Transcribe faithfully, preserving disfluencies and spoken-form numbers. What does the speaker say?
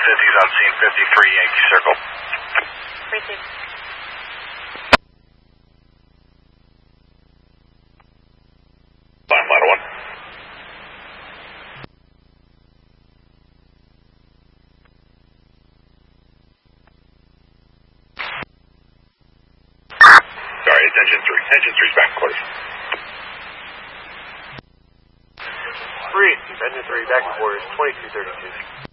fifties on scene, fifty-three Yankee Circle. Received. Fine, Model one. Sorry, it's engine three. Engine three's back in quarters. Three, engine three, back in quarters, twenty-two thirty-two.